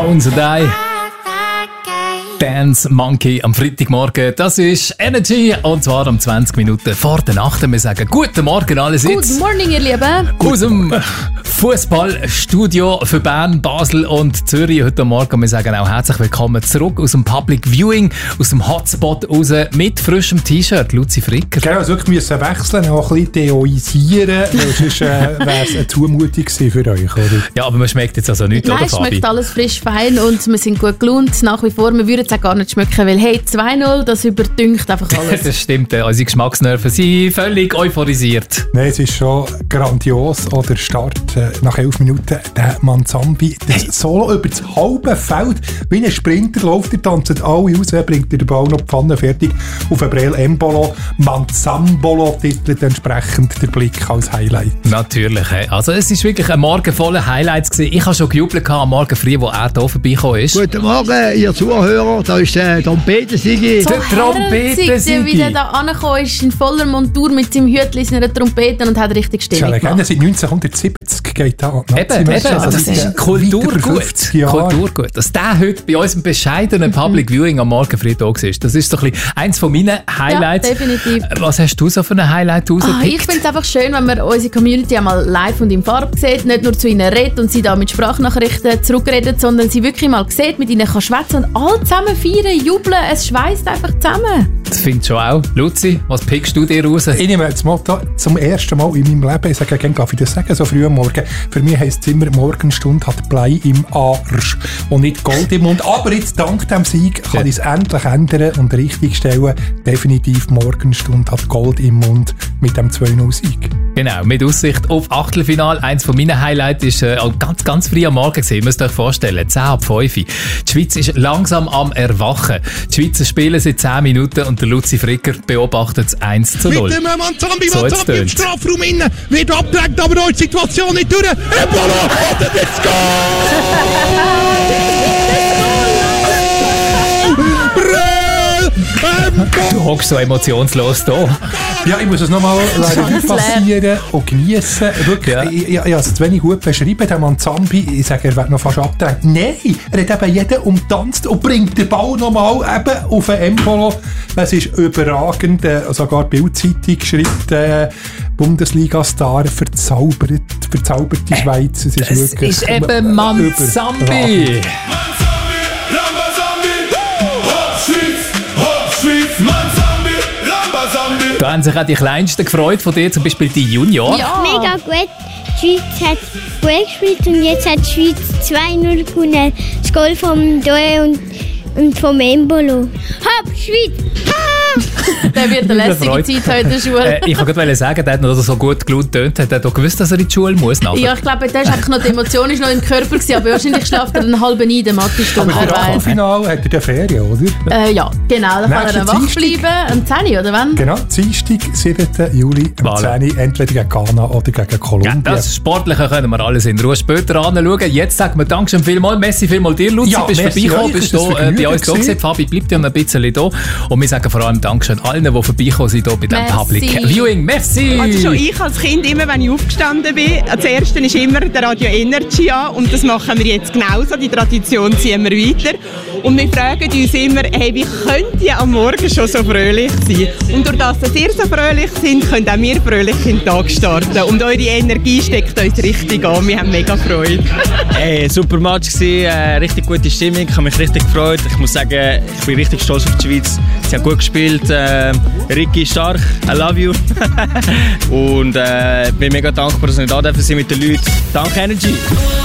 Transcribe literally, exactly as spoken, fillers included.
Bones and I. Dance Monkey am Freitagmorgen. Das ist Energy und zwar um zwanzig Minuten vor der Nacht. Wir sagen guten Morgen allerseits. Good morning, ihr Lieben. Aus dem Fußballstudio für Bern, Basel und Zürich heute Morgen. Wir sagen auch herzlich willkommen zurück aus dem Public Viewing, aus dem Hotspot raus mit frischem T-Shirt. Luzi Fricker. Genau, also wirklich müssen wechseln, auch ein bisschen deoisieren, sonst äh, wäre es eine Zumutung gewesen für euch, oder? Ja, aber man schmeckt jetzt also nichts, Nein, oder es Fabi? schmeckt alles frisch, fein und wir sind gut gelaunt nach wie vor. Wir würden es auch gar nicht schmecken, weil hey, zwei null, das überdünkt einfach alles. Das stimmt, äh, unsere Geschmacksnerven sind völlig euphorisiert. Nein, es ist schon grandios. Oder Start äh, nach elf Minuten, der Manzambi, das Solo über das halbe Feld, wie ein Sprinter läuft er, tanzt alle raus, bringt er den Ball noch die Pfanne fertig auf Breel Embolo. Manzambolo titelt entsprechend der Blick als Highlight. Natürlich, hey. Also es war wirklich ein Morgen voller Highlights gewesen. Ich habe schon gejubelt am Morgen früh, wo er hier vorbeigekommen ist. Guten Morgen, ihr Zuhörer, da ist der Trompetensigi. So Der Trompetensigi. wie der da angekommen ist, in voller Montur mit seinem Hütchen, seiner Trompete und hat richtig Das ist Stimmung eine Legende, gemacht. seit neunzehnhundertsiebzig geht da. Eben, eben, also das ist Kulturgut. Kulturgut. Dass der heute bei unserem bescheidenen Public Viewing am Morgen früh da war, das ist so ein bisschen eins von meinen Highlights. Ja, definitiv. Was hast du so für ein Highlight Ah, rausgepickt? ich finde es einfach schön, wenn man unsere Community einmal live und in Farbe sieht, nicht nur zu ihnen redet und sie da mit Sprachnachrichten zurückredet, sondern sie wirklich mal sieht, mit ihnen kann schwätzen und alle zusammen feiern, jubeln, es schweißt einfach zusammen. Das finde ich schon auch. Luzi, was pickst du dir raus? Ich nehme das Motto zum ersten Mal in meinem Leben, ich sage gerne, darf ich das sagen, so früh am Morgen. Für mich heisst es immer, Morgenstunde hat Blei im Arsch und nicht Gold im Mund. Aber jetzt, dank dem Sieg, kann ich es endlich ändern und richtig stellen. Definitiv Morgenstunde hat Gold im Mund mit dem zwei null Sieg. Genau, mit Aussicht auf Achtelfinale. Eins von meinen Highlights war äh, ganz, ganz früh am Morgen gewesen. Ihr müsst euch vorstellen, zehn ab fünf. Die Schweiz ist langsam am Erwachen. Die Schweizer spielen seit zehn Minuten und der Luzi Fricker beobachtet es eins zu null. Mit dem Manzambi, So, jetzt Manzambi im tönt's. Strafraum innen, wird abgedrängt, aber da ist die Situation nicht durch. Embolo, oder jetzt Goal! Du hockst so emotionslos da. Ja, ich muss es nochmal Ganz passieren und geniessen. Wirklich, Ja. ich, ich, ich habe es zu wenig gut beschrieben, der Manzambi. Ich sage, er wird noch fast abgedrängt. Nein, er hat eben jeden umtanzt und bringt den Ball nochmal eben auf den Embolo. Es ist überragend. Äh, sogar Bild-Zeitung schreibt, äh, Bundesliga-Star verzaubert, verzaubert die Schweiz. Es ist, Es wirklich ist eben Manzambi. überragend. Da haben sich auch die Kleinsten gefreut von dir, zum Beispiel die Junior. Ja. Mega gut. Die Schweiz hat gut gespielt und jetzt hat die Schweiz zwei null gewonnen. Das Goal vom Doe und, und vom Embolo. Hopp, Schweiz! Der wird eine lässige Freut. Zeit heute in der Schule. Äh, ich wollte sagen, der hat noch so gut getönt, hat er doch gewusst, dass er in die Schule muss nachher. Ja, ich glaube, der ist einfach noch, die Emotion ist noch im Körper gewesen, aber wahrscheinlich schlaft er einen halben ein in der Mathestunde. Aber wer für das weiss. Achtelfinale hat er den Ferien, oder? Äh, ja, genau, dann kann er Nächsten dann wach Dienstag. bleiben. Am zehn Uhr, oder wann? Genau, Dienstag, siebten Juli, am Voilà. zehn Uhr, entweder gegen Ghana oder gegen Ja, Kolumbien. das Sportliche können wir alles in Ruhe später anschauen. Jetzt sagen wir Dankeschön vielmals. Messi vielmals dir, Luzi, Ja, bist merci vorbeigekommen, euch, bist ist das da, äh, bei Vergnügen uns da gewesen. gewesen. Fabi bleibt ja noch ein bisschen da. Und wir sagen vor allem Dankeschön allen, die vorbeigekommen sind hier bei diesem Merci. Public Viewing. Merci! Also schon ich als Kind, immer wenn ich aufgestanden bin, als erstes ist immer der Radio Energy an und das machen wir jetzt genauso, die Tradition ziehen wir weiter. Und wir fragen uns immer, hey, wie könnt ihr am Morgen schon so fröhlich sein? Und durch das, dass ihr so fröhlich seid, könnt auch wir fröhlich in den Tag starten. Und eure Energie steckt uns richtig an, wir haben mega Freude. Hey, super Match gewesen, äh, richtig gute Stimmung, ich habe mich richtig gefreut. Ich muss sagen, ich bin richtig stolz auf die Schweiz. Sie haben gut gespielt, äh, Ricky stark, I love you. Und äh, bin mega dankbar, dass wir da dürfen sind mit den Leuten. Danke Energy.